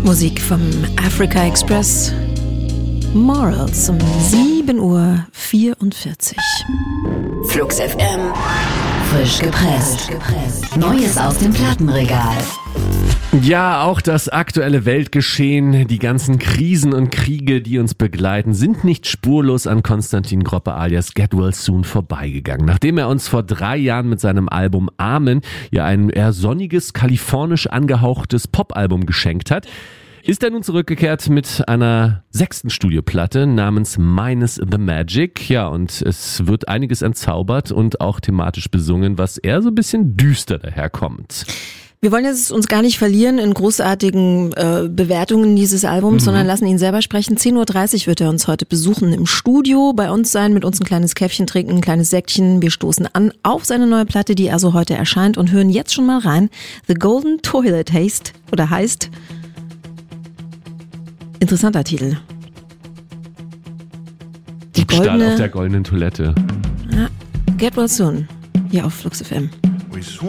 Musik vom Africa Express. Morals um 7:44 Uhr. Flux FM. Frisch gepresst. Neues aus dem Plattenregal. Ja, auch das aktuelle Weltgeschehen, die ganzen Krisen und Kriege, die uns begleiten, sind nicht spurlos an Konstantin Groppe alias Get Well Soon vorbeigegangen. Nachdem er uns vor 3 Jahren mit seinem Album Amen ja ein eher sonniges, kalifornisch angehauchtes Popalbum geschenkt hat, ist er nun zurückgekehrt mit einer 6. Studioplatte namens Minus the Magic. Ja, und es wird einiges entzaubert und auch thematisch besungen, was eher so ein bisschen düster daherkommt. Wir wollen jetzt uns gar nicht verlieren in großartigen Bewertungen dieses Albums, sondern lassen ihn selber sprechen. 10:30 Uhr wird er uns heute besuchen im Studio, bei uns sein, mit uns ein kleines Käffchen trinken, ein kleines Säckchen. Wir stoßen an auf seine neue Platte, die also heute erscheint, und hören jetzt schon mal rein. The Golden Toilet heißt, interessanter Titel. Diebstahl auf der goldenen Toilette. Ja, Get Well Soon, hier auf Flux FM.